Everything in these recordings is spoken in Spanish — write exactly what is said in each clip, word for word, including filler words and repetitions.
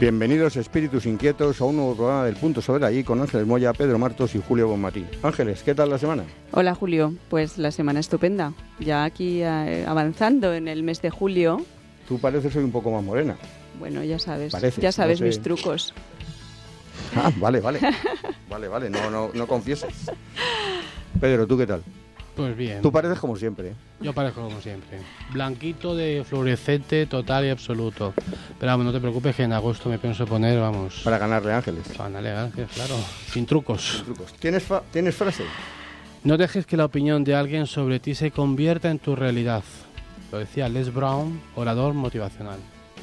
Bienvenidos espíritus inquietos a un nuevo programa del Punto Sobre la I con Ángeles Moya, Pedro Martos y Julio Bonmatí. Ángeles, ¿qué tal la semana? Hola Julio, pues la semana estupenda. Ya aquí eh, avanzando en el mes de julio. Tú pareces hoy un poco más morena. Bueno, ya sabes, Pareces, ya sabes no sé. mis trucos. Ah, vale, vale. Vale, vale, no, no, no confieses. Pedro, ¿tú qué tal? Pues bien. Tú pareces como siempre, ¿eh? Yo parezco como siempre. Blanquito de fluorescente total y absoluto. Pero vamos, no te preocupes que en agosto me pienso poner, vamos... Para ganarle a Ángeles. Para ganarle a Ángeles, claro. Sin trucos. Sin trucos. ¿Tienes, fa- ¿Tienes frase? No dejes que la opinión de alguien sobre ti se convierta en tu realidad. Lo decía Les Brown, orador motivacional.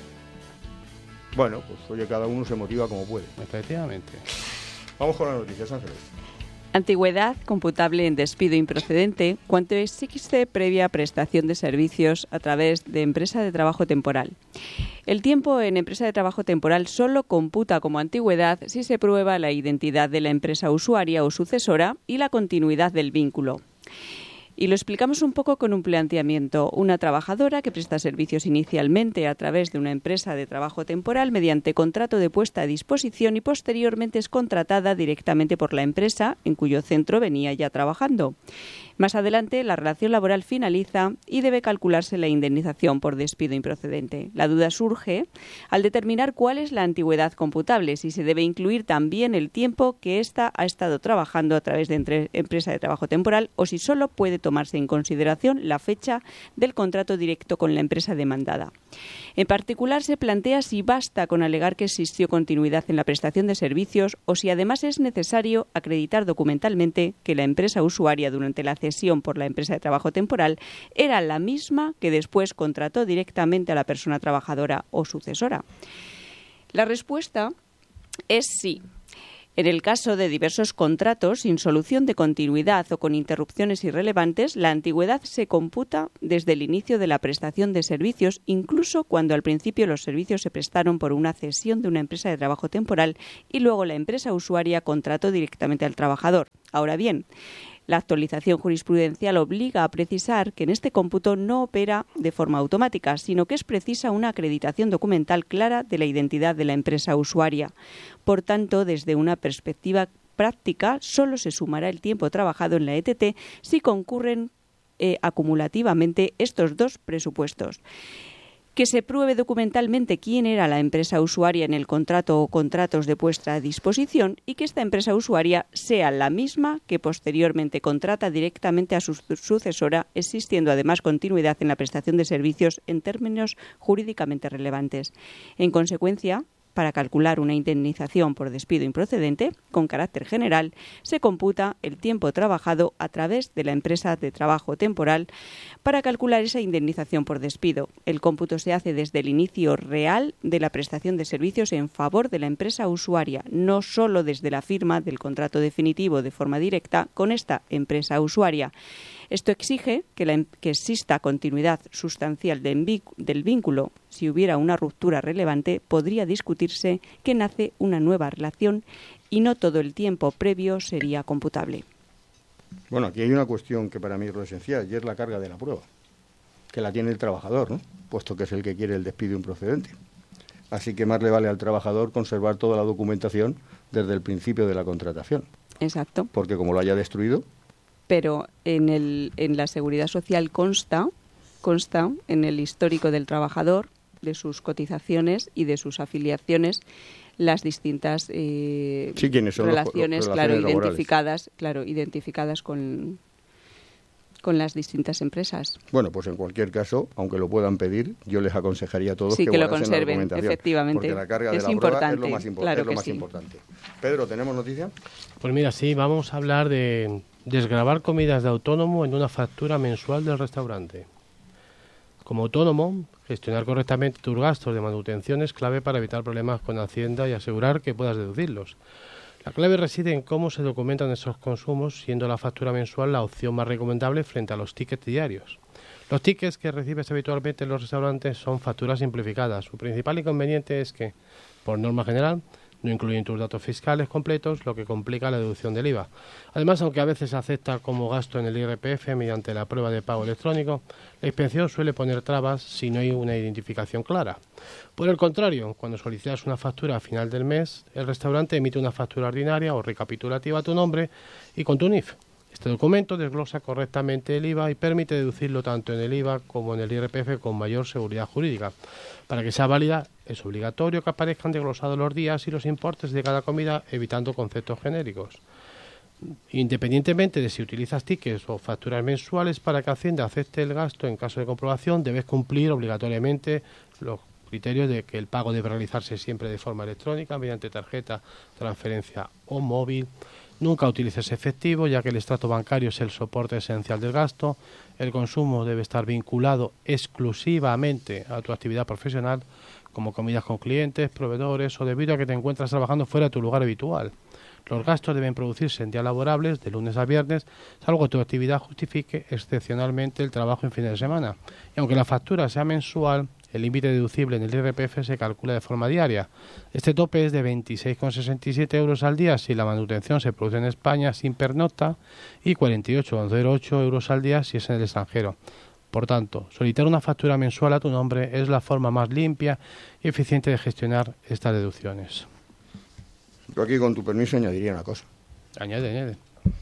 Bueno, pues oye, cada uno se motiva como puede. Efectivamente. Vamos con las noticias, Ángeles. Antigüedad computable en despido improcedente cuando existe previa prestación de servicios a través de empresa de trabajo temporal. El tiempo en empresa de trabajo temporal solo computa como antigüedad si se prueba la identidad de la empresa usuaria o sucesora y la continuidad del vínculo. Y lo explicamos un poco con un planteamiento. Una trabajadora que presta servicios inicialmente a través de una empresa de trabajo temporal mediante contrato de puesta a disposición y posteriormente es contratada directamente por la empresa en cuyo centro venía ya trabajando. Más adelante, la relación laboral finaliza y debe calcularse la indemnización por despido improcedente. La duda surge al determinar cuál es la antigüedad computable, si se debe incluir también el tiempo que ésta ha estado trabajando a través de entre- empresa de trabajo temporal o si solo puede tomarse en consideración la fecha del contrato directo con la empresa demandada. En particular, se plantea si basta con alegar que existió continuidad en la prestación de servicios o si además es necesario acreditar documentalmente que la empresa usuaria durante la cesión por la empresa de trabajo temporal era la misma que después contrató directamente a la persona trabajadora o sucesora. La respuesta es sí. En el caso de diversos contratos sin solución de continuidad o con interrupciones irrelevantes, la antigüedad se computa desde el inicio de la prestación de servicios, incluso cuando al principio los servicios se prestaron por una cesión de una empresa de trabajo temporal y luego la empresa usuaria contrató directamente al trabajador. Ahora bien, la actualización jurisprudencial obliga a precisar que en este cómputo no opera de forma automática, sino que es precisa una acreditación documental clara de la identidad de la empresa usuaria. Por tanto, desde una perspectiva práctica, solo se sumará el tiempo trabajado en la E T T si concurren eh, acumulativamente estos dos presupuestos. Que se pruebe documentalmente quién era la empresa usuaria en el contrato o contratos de puesta a disposición y que esta empresa usuaria sea la misma que posteriormente contrata directamente a su sucesora, existiendo además continuidad en la prestación de servicios en términos jurídicamente relevantes. En consecuencia, para calcular una indemnización por despido improcedente, con carácter general, se computa el tiempo trabajado a través de la empresa de trabajo temporal para calcular esa indemnización por despido. El cómputo se hace desde el inicio real de la prestación de servicios en favor de la empresa usuaria, no solo desde la firma del contrato definitivo de forma directa con esta empresa usuaria. Esto exige que, la, que exista continuidad sustancial de, del vínculo. Si hubiera una ruptura relevante, podría discutirse que nace una nueva relación y no todo el tiempo previo sería computable. Bueno, aquí hay una cuestión que para mí es lo esencial y es la carga de la prueba, que la tiene el trabajador, ¿no? Puesto que es el que quiere el despido improcedente. Así que más le vale al trabajador conservar toda la documentación desde el principio de la contratación. Exacto. Porque como lo haya destruido... Pero en, el, en la Seguridad Social consta, consta en el histórico del trabajador, de sus cotizaciones y de sus afiliaciones, las distintas eh, sí, ¿quiénes son relaciones, los, los, claro, relaciones identificadas, claro, identificadas con, con las distintas empresas. Bueno, pues en cualquier caso, aunque lo puedan pedir, yo les aconsejaría a todos sí, que, que lo guardasen conserven, la documentación, efectivamente. porque la carga es de la importante, prueba es lo más, impo claro es lo que más sí. importante. Pedro, ¿tenemos noticia? Pues mira, sí, vamos a hablar de desgravar comidas de autónomo en una factura mensual del restaurante. Como autónomo, gestionar correctamente tus gastos de manutención es clave para evitar problemas con Hacienda y asegurar que puedas deducirlos. La clave reside en cómo se documentan esos consumos, siendo la factura mensual la opción más recomendable frente a los tickets diarios. Los tickets que recibes habitualmente en los restaurantes son facturas simplificadas. Su principal inconveniente es que, por norma general, No incluyen tus datos fiscales completos, lo que complica la deducción del I V A. Además, aunque a veces se acepta como gasto en el I R P F mediante la prueba de pago electrónico, la inspección suele poner trabas si no hay una identificación clara. Por el contrario, cuando solicitas una factura a final del mes, el restaurante emite una factura ordinaria o recapitulativa a tu nombre y con tu N I F. Este documento desglosa correctamente el I V A y permite deducirlo tanto en el I V A como en el I R P F con mayor seguridad jurídica. Para que sea válida, es obligatorio que aparezcan desglosados los días y los importes de cada comida, evitando conceptos genéricos. Independientemente de si utilizas tickets o facturas mensuales, para que Hacienda acepte el gasto en caso de comprobación, debes cumplir obligatoriamente los criterios de que el pago debe realizarse siempre de forma electrónica, mediante tarjeta, transferencia o móvil. Nunca utilices efectivo, ya que el extracto bancario es el soporte esencial del gasto. El consumo debe estar vinculado exclusivamente a tu actividad profesional, como comidas con clientes, proveedores o debido a que te encuentras trabajando fuera de tu lugar habitual. Los gastos deben producirse en días laborables, de lunes a viernes, salvo que tu actividad justifique excepcionalmente el trabajo en fines de semana. Y aunque la factura sea mensual, el límite deducible en el I R P F se calcula de forma diaria. Este tope es de veintiséis coma sesenta y siete euros al día si la manutención se produce en España sin pernocta y cuarenta y ocho coma cero ocho euros al día si es en el extranjero. Por tanto, solicitar una factura mensual a tu nombre es la forma más limpia y eficiente de gestionar estas deducciones. Yo aquí, con tu permiso, añadiría una cosa. Añade, añade.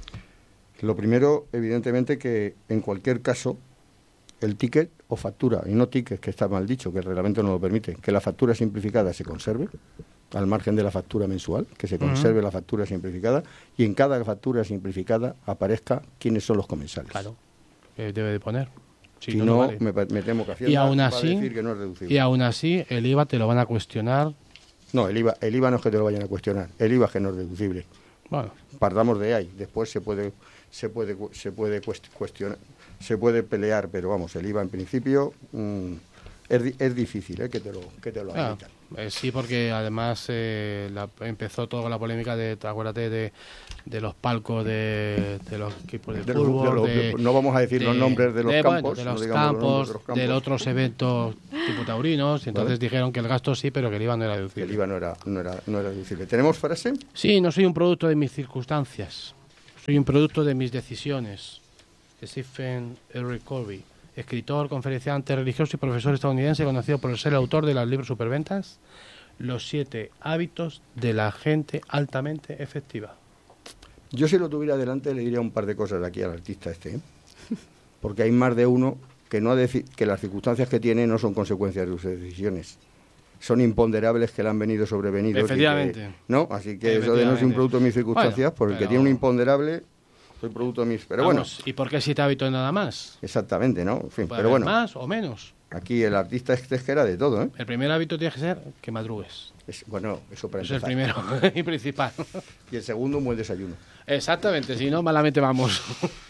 Lo primero, evidentemente, que en cualquier caso, el ticket o factura, y no ticket, que está mal dicho, que el reglamento no lo permite, que la factura simplificada se conserve, al margen de la factura mensual, que se conserve uh-huh. la factura simplificada, y en cada factura simplificada aparezca quiénes son los comensales. Claro, eh, debe de poner. Si, si no, no vale. me, me temo que Hacienda y aún así, va a decir que no es reducible. Y aún así, el I V A te lo van a cuestionar. No, el I V A, el I V A no es que te lo vayan a cuestionar, el I V A es que no es deducible. Bueno. Partamos de ahí, después se puede, se puede, se puede cuestionar, se puede pelear, pero vamos, el I V A en principio mmm, es, es difícil ¿eh? que te lo, que te lo ah, admitan. Eh, sí, porque además eh, la, empezó toda la polémica de, acuérdate, de, de los palcos de, de los equipos de, de fútbol. Los, de, de, no vamos a decir de, los nombres de los de, campos. Bueno, de, los no campos, de los campos, de otros eventos tipo taurinos, y entonces ¿vale? dijeron que el gasto sí, pero que el I V A no era deducible. El I V A no era, no era, no era deducible. ¿Tenemos frase? Sí, no soy un producto de mis circunstancias, soy un producto de mis decisiones. Stephen R. Covey, escritor, conferenciante religioso y profesor estadounidense, conocido por ser el autor de los libros superventas, Los siete hábitos de la gente altamente efectiva. Yo, si lo tuviera delante, le diría un par de cosas aquí al artista este, ¿eh? Porque hay más de uno que no deci- que las circunstancias que tiene no son consecuencias de sus decisiones, son imponderables que le han venido sobrevenidos. Efectivamente. Que, ¿no? Así que eso de no es un producto de mis circunstancias, bueno, por el pero... que tiene un imponderable, soy producto de mis... Pero Vamos, bueno. ¿y por qué siete hábitos nada más? Exactamente, ¿no? En fin, ¿Puede pero haber bueno. más o menos? Aquí el artista es que era de todo, ¿eh? El primer hábito tiene que ser que madrugues. Es, bueno, eso para Eso es empezar. el primero y principal. Y el segundo, un buen desayuno. Exactamente, si no, malamente vamos.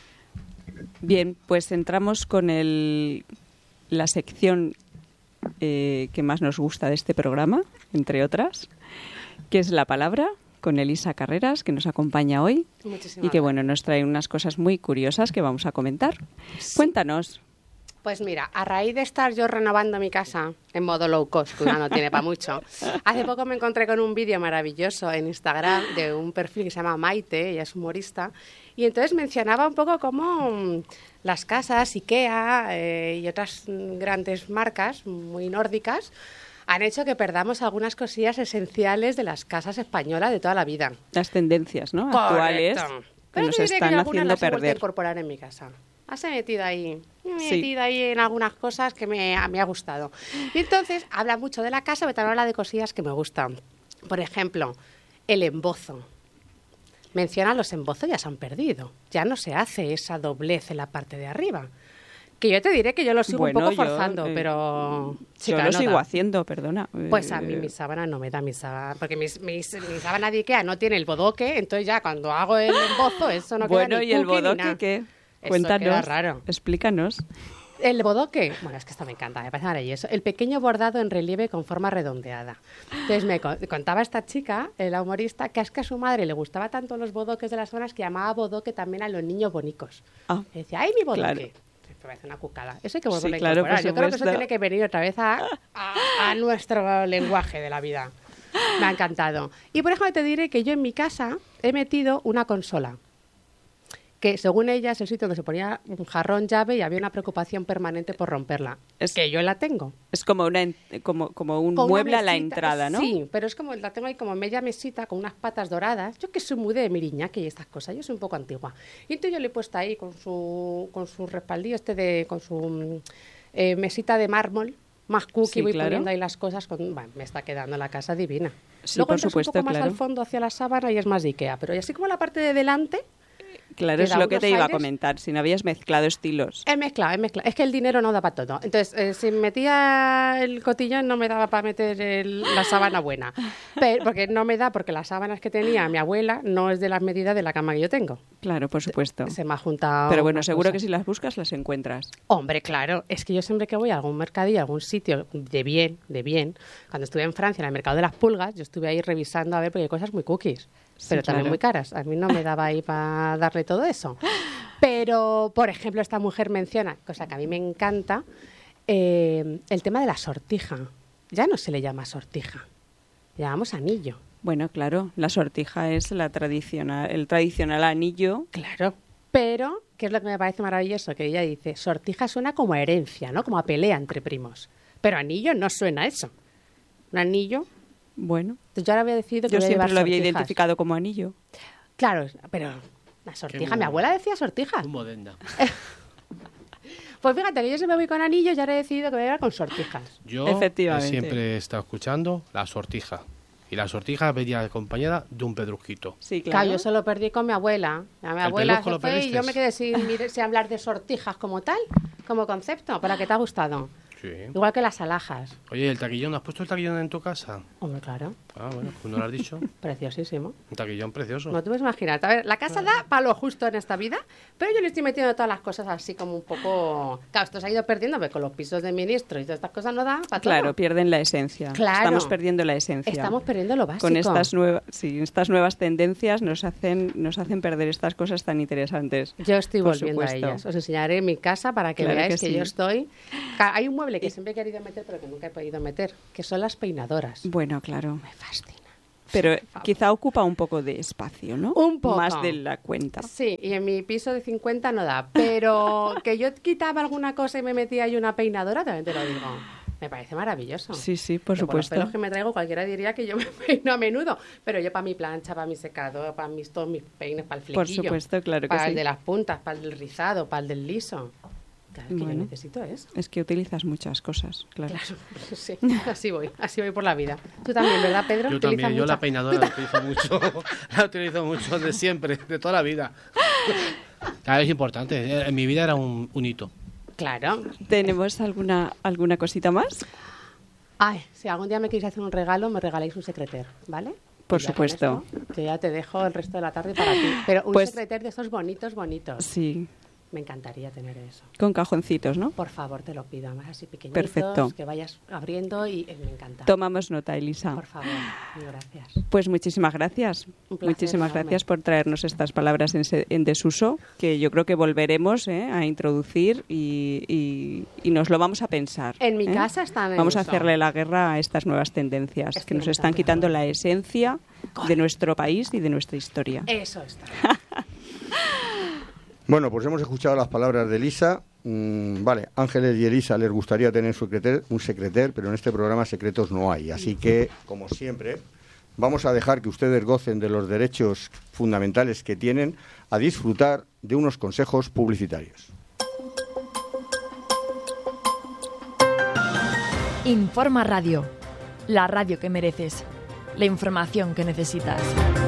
Bien, pues entramos con el, la sección eh, que más nos gusta de este programa, entre otras, que es la palabra, con Elisa Carreras, que nos acompaña hoy. Muchísimas y que, bueno, nos trae unas cosas muy curiosas que vamos a comentar. Sí. Cuéntanos. Pues mira, a raíz de estar yo renovando mi casa en modo low cost, que una no tiene para mucho, hace poco me encontré con un vídeo maravilloso en Instagram de un perfil que se llama Maite, ella es humorista, y entonces mencionaba un poco cómo las casas, IKEA eh, y otras grandes marcas muy nórdicas han hecho que perdamos algunas cosillas esenciales de las casas españolas de toda la vida. Las tendencias, ¿no? Correcto. Actuales que Pero nos yo están que yo haciendo las perder. He a incorporar en mi casa. Has metido ahí, me he Sí. metido ahí en algunas cosas que me, me ha gustado. Y entonces habla mucho de la casa, pero también habla de cosillas que me gustan. Por ejemplo, el embozo. Menciona los embozos, ya se han perdido. Ya no se hace esa doblez en la parte de arriba. Que yo te diré que yo lo sigo Bueno, un poco yo, forzando, eh, pero... Yo chica, lo no sigo da. haciendo, perdona. Pues a mí Eh, mi sábana no me da mi sábana, porque mis, mis, mi sábana de IKEA no tiene el bodoque, entonces ya cuando hago el embozo eso no Bueno, queda ni ¿y el cookie ni bodoque nada. qué? Eso Cuéntanos, queda raro. explícanos. El bodoque, bueno, es que esto me encanta, me parece maravilloso. El pequeño bordado en relieve con forma redondeada. Entonces me co- contaba esta chica, eh, la humorista, que es que a su madre le gustaba tanto los bodoques de las zonas que llamaba bodoque también a los niños bonicos. Ah, Y decía, ¡ay, mi bodoque! claro. Me parece una cucada. Eso hay que volverlo Sí, a claro, incorporar. por Yo creo que eso supuesto. tiene que venir otra vez a, a, a nuestro lenguaje de la vida. Me ha encantado. Y por ejemplo te diré que yo en mi casa he metido una consola, que según ella es el sitio donde se ponía un jarrón llave y había una preocupación permanente por romperla. Es que yo la tengo. Es como una en- como, como un Con mueble una a la mesita, entrada, ¿no? Sí, pero es como, la tengo ahí como media mesita con unas patas doradas. Yo que soy muy de miriñaque y estas cosas, yo soy un poco antigua. Y entonces yo le he puesto ahí con su, con su respaldillo este de, con su mm, eh, mesita de mármol, más cookie, Sí, voy claro. poniendo ahí las cosas. Con, bueno, me está quedando la casa divina. Sí, Luego por entras supuesto, un poco más claro. al fondo hacia la sábana y es más de Ikea. Pero así como la parte de delante... Claro, Te es da lo que unos te iba a aires. comentar, si no habías mezclado estilos. He mezclado, he mezclado. Es que el dinero no da para todo. Entonces, eh, si metía el cotillón no me daba para meter el- la sábana buena. Pero, porque no me da, porque las sábanas que tenía mi abuela no es de las medidas de la cama que yo tengo. Claro, por supuesto. Se me ha juntado. Pero bueno, una seguro cosa. que si las buscas las encuentras. Hombre, claro. Es que yo siempre que voy a algún mercadillo, a algún sitio de bien, de bien, cuando estuve en Francia, en el mercado de las pulgas, yo estuve ahí revisando a ver, porque hay cosas muy cookies. Sí, Pero también claro. muy caras. A mí no me daba ahí para darle todo eso. Pero, por ejemplo, esta mujer menciona, cosa que a mí me encanta, eh, el tema de la sortija. Ya no se le llama sortija, le llamamos anillo. Bueno, claro, la sortija es la tradicional, el tradicional anillo. Claro. Pero, ¿qué es lo que me parece maravilloso? Que ella dice, sortija suena como a herencia, ¿no? Como a pelea entre primos. Pero anillo no suena a eso. Un anillo... Bueno, Entonces yo ahora había decidido que yo voy a siempre llevar lo había sortijas. identificado como anillo. Claro, pero la sortija, Qué mi abuela decía sortija. Muy moderna. Pues fíjate que yo siempre voy con anillos y ahora he decidido que voy a llevar con sortijas. Yo Efectivamente. siempre he estado escuchando la sortija. Y la sortija venía acompañada de un pedrusquito. Sí, Claro, claro. yo se lo perdí con mi abuela. A mi ¿El abuela pedrusco se lo fue y perdiste? yo me quedé sin, mire- sin hablar de sortijas como tal, como concepto. ¿Para qué te ha gustado? Sí. Igual que las alhajas. Oye, ¿el taquillón? ¿Has puesto el taquillón en tu casa? Hombre, claro, Ah, bueno, pues no lo has dicho. preciosísimo. Un taquillón precioso. No te puedes imaginar. A ver, la casa da para lo justo en esta vida, pero yo le estoy metiendo todas las cosas así como un poco... Claro, esto se ha ido perdiendo, porque con los pisos de ministro y todas estas cosas no da para todo. Claro, pierden la esencia. Claro. Estamos perdiendo la esencia. Estamos perdiendo lo básico. Con estas nuevas, sí, estas nuevas tendencias nos hacen, nos hacen perder estas cosas tan interesantes. Yo estoy Por volviendo supuesto. a ellas. Os enseñaré mi casa para que Claro veáis que que, sí. yo estoy... Ca- Hay un mueble que siempre he querido meter, pero que nunca he podido meter, que son las peinadoras. Bueno, claro. Me fascina. Pero Por favor. quizá ocupa un poco de espacio, ¿no? Un poco. Más de la cuenta. Sí, y en mi piso de cincuenta no da, pero que yo quitaba alguna cosa y me metía ahí una peinadora, también te lo digo. Me parece maravilloso. Sí, sí, por Que Por supuesto. los pelos que me traigo, cualquiera diría que yo me peino a menudo, pero yo para mi plancha, para mi secado, para mis, todos mis peines, para el Por flequillo. supuesto, claro que Para sí. el de las puntas, para el del rizado, para el del liso. Claro, es que yo Bueno. necesito eso. Es que utilizas muchas cosas, claro. Claro, sí, así voy, así voy por la vida. Tú también, ¿verdad, Pedro? Yo ¿Utilizas también, yo la mucha- peinadora la utilizo mucho. La utilizo mucho de siempre, de toda la vida. Claro, es importante. En mi vida era un, un hito. Claro. ¿Tenemos alguna, alguna cosita más? Ay, si algún día me queréis hacer un regalo, me regaláis un secreter, ¿vale? Por Y ya con supuesto. esto, que ya te dejo el resto de la tarde para ti. Pero un Pues- secreter de esos bonitos, bonitos. Sí, Me encantaría tener eso. con cajoncitos, ¿no? Por favor, te lo pido. Además, así pequeñitos, Perfecto. que vayas abriendo y eh, me encanta. Tomamos nota, Elisa. Por favor, y gracias. Pues muchísimas gracias. Un placer Muchísimas enorme. gracias por traernos estas palabras en, se- en desuso, que yo creo que volveremos ¿eh? a introducir y, y- y nos lo vamos a pensar. En mi ¿eh? casa están en Vamos a uso. hacerle la guerra a estas nuevas tendencias Estoy que nos están completamente de quitando acuerdo. la esencia de nuestro país y de nuestra historia. Eso está. Bueno, pues hemos escuchado las palabras de Elisa. Mm, vale, Ángeles y Elisa les gustaría tener secreter- un secreter, pero en este programa secretos no hay. Así que, como siempre, vamos a dejar que ustedes gocen de los derechos fundamentales que tienen a disfrutar de unos consejos publicitarios. Informa Radio, la radio que mereces, la información que necesitas.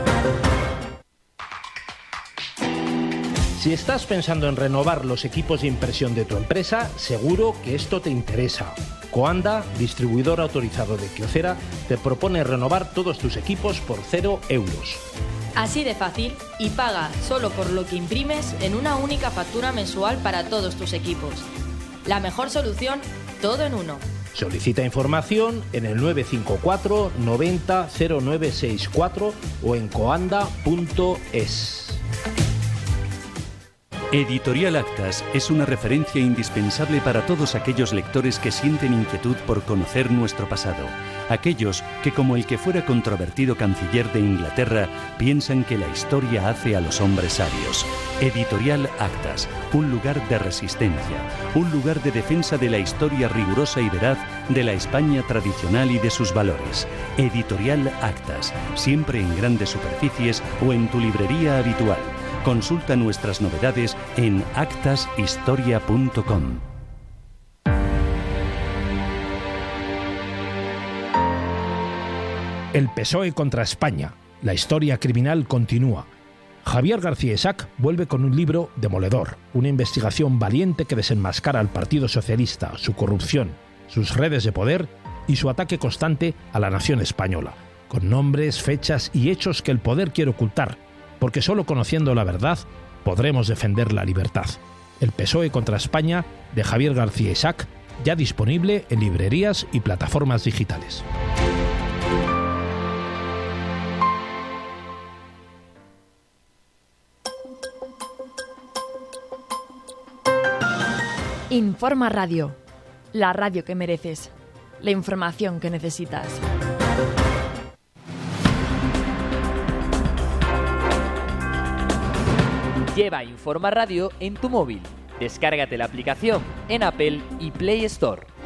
Si estás pensando en renovar los equipos de impresión de tu empresa, seguro que esto te interesa. Coanda, distribuidor autorizado de Kyocera, te propone renovar todos tus equipos por cero euros. Así de fácil, y paga solo por lo que imprimes en una única factura mensual para todos tus equipos. La mejor solución, todo en uno. Solicita información en el nueve cinco cuatro noventa cero nueve seis cuatro o en coanda punto es. Editorial Actas es una referencia indispensable para todos aquellos lectores que sienten inquietud por conocer nuestro pasado. Aquellos que, como el que fuera controvertido canciller de Inglaterra, piensan que la historia hace a los hombres sabios. Editorial Actas, un lugar de resistencia, un lugar de defensa de la historia rigurosa y veraz de la España tradicional y de sus valores. Editorial Actas, siempre en grandes superficies o en tu librería habitual. Consulta nuestras novedades en actas historia punto com. El P S O E contra España. La historia criminal continúa. Javier García Isaac vuelve con un libro demoledor, una investigación valiente que desenmascara al Partido Socialista, su corrupción, sus redes de poder y su ataque constante a la nación española, con nombres, fechas y hechos que el poder quiere ocultar, porque solo conociendo la verdad podremos defender la libertad. El P S O E contra España, de Javier García Isaac, ya disponible en librerías y plataformas digitales. Informa Radio, la radio que mereces, la información que necesitas. Lleva Informa Radio en tu móvil. Descárgate la aplicación en Apple y Play Store.